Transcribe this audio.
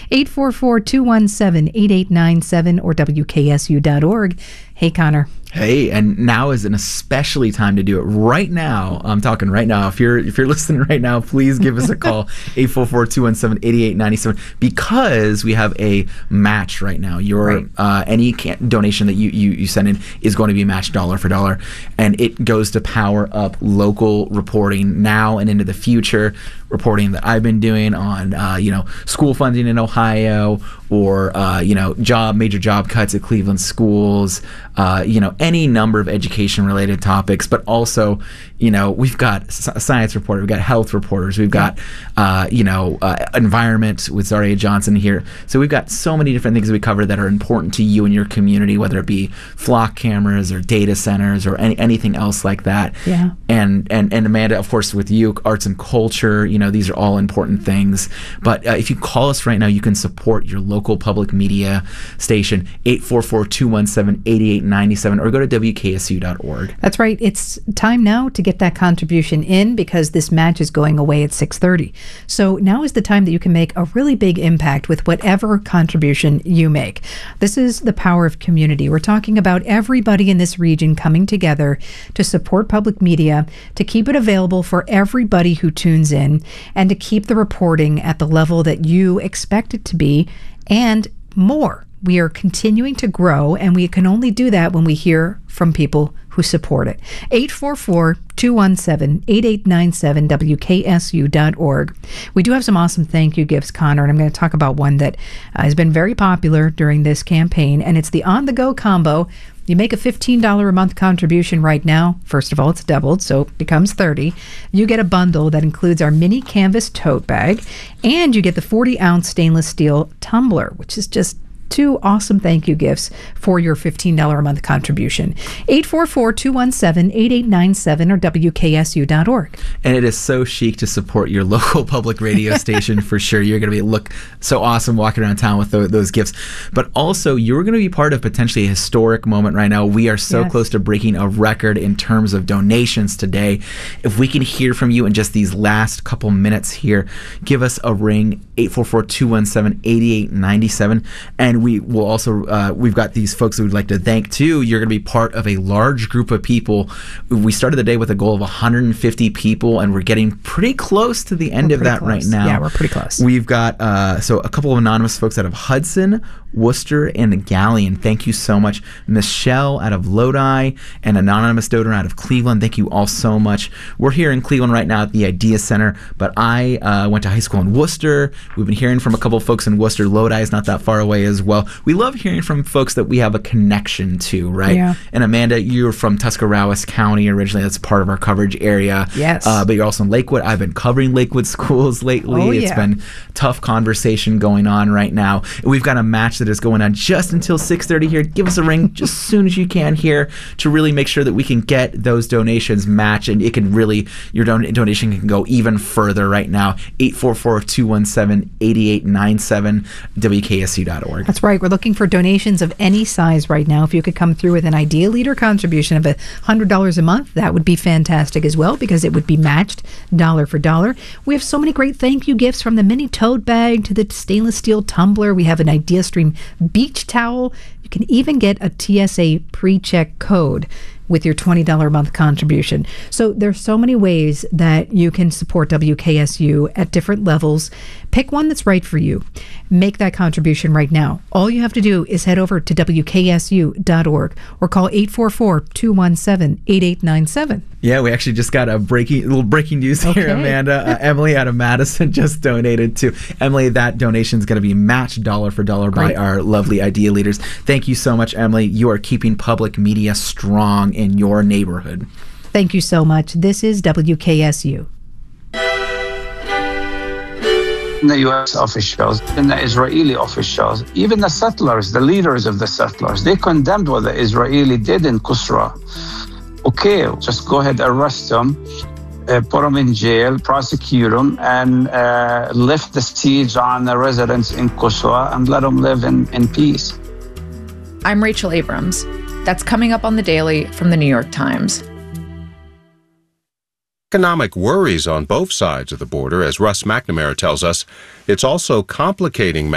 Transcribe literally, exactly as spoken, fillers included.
eight four four, two one seven, eight eight nine seven or W K S U dot org. Hey, Connor. Hey, and now is an especially time to do it. Right now, I'm talking right now. If you're if you're listening right now, please give us a call, eight four four, two one seven, eight eight nine seven, because we have a match right now. Your right. uh, any can- donation that you, you, you send in is going to be matched dollar for dollar, and it goes to power up local reporting now and into the future. Reporting that I've been doing on, uh, you know, school funding in Ohio, or uh, you know, job major job cuts at Cleveland schools, uh, you know, any number of education-related topics. But also, you know, we've got science reporters, we've got health reporters, we've got, uh, you know, uh, environment with Zaria Johnson here. So we've got so many different things we cover that are important to you and your community, whether it be flock cameras or data centers or any, anything else like that. Yeah. And and and Amanda, of course, with you, arts and culture. You know, these are all important things. But uh, if you call us right now, you can support your local public media station, eight four four, two one seven, eight eight nine seven, or go to W K S U dot org. That's right. It's time now to get that contribution in, because this match is going away at six thirty. So now is the time that you can make a really big impact with whatever contribution you make. This is the power of community. We're talking about everybody in this region coming together to support public media, to keep it available for everybody who tunes in, and to keep the reporting at the level that you expect it to be, and more. We are continuing to grow, and we can only do that when we hear from people who support it. eight four four, two one seven, eight eight nine seven, W K S U dot org. We do have some awesome thank you gifts, Connor, and I'm going to talk about one that uh, has been very popular during this campaign, and it's the On-the-Go combo. You make a fifteen dollars a month contribution right now. First of all, it's doubled, so it becomes thirty dollars. You get a bundle that includes our mini canvas tote bag, and you get the forty ounce stainless steel tumbler, which is just two awesome thank you gifts for your fifteen dollars a month contribution. eight four four, two one seven, eight eight nine seven or W K S U dot org. And it is so chic to support your local public radio station for sure. You're going to be look so awesome walking around town with those, those gifts. But also, you're going to be part of potentially a historic moment right now. We are so yes. close to breaking a record in terms of donations today. If we can hear from you in just these last couple minutes here, give us a ring, eight four four, two one seven, eight eight nine seven. And we will also, uh, we've got these folks that we'd like to thank too. You're going to be part of a large group of people. We started the day with a goal of one hundred fifty people, and we're getting pretty close to the end we're of that close. right now. Yeah, we're pretty close. We've got, uh, so a couple of anonymous folks out of Hudson, Worcester, and Gallion. Thank you so much. Michelle out of Lodi, and anonymous donor out of Cleveland. Thank you all so much. We're here in Cleveland right now at the Idea Center, but I uh, went to high school in Worcester. We've been hearing from a couple of folks in Worcester. Lodi is not that far away as well. We love hearing from folks that we have a connection to, right? Yeah. And Amanda, you're from Tuscarawas County originally. That's part of our coverage area. Yes. Uh, but you're also in Lakewood. I've been covering Lakewood schools lately. Oh, it's yeah. been tough conversation going on right now. And we've got a match that is going on just until six thirty here. Give us a ring just as soon as you can here to really make sure that we can get those donations matched, and it can really, your don- donation can go even further right now. eight four four, two one seven, eight eight nine seven, W K S U dot org. That's right. We're looking for donations of any size right now. If you could come through with an Idea Leader contribution of one hundred dollars a month, that would be fantastic as well, because it would be matched dollar for dollar. We have so many great thank you gifts, from the mini tote bag to the stainless steel tumbler. We have an Idea Stream beach towel. You can even get a T S A pre-check code with your twenty dollars a month contribution. So there's so many ways that you can support W K S U at different levels. Pick one that's right for you. Make that contribution right now. All you have to do is head over to W K S U dot org or call eight four four, two one seven, eight eight nine seven. Yeah, we actually just got a breaking little breaking news okay. here, Amanda. Uh, Emily out of Madison just donated to Emily. That donation is going to be matched dollar for dollar by Great. our lovely Idea Leaders. Thank you so much, Emily. You are keeping public media strong in your neighborhood. Thank you so much. This is W K S U. The U S officials and the Israeli officials, even the settlers, the leaders of the settlers, they condemned what the Israeli did in Qusra. Okay, just go ahead, arrest them, uh, put them in jail, prosecute them, and uh, lift the siege on the residents in Qusra and let them live in, in peace. I'm Rachel Abrams. That's coming up on The Daily from The New York Times. Economic worries on both sides of the border, as Russ McNamara tells us. It's also complicating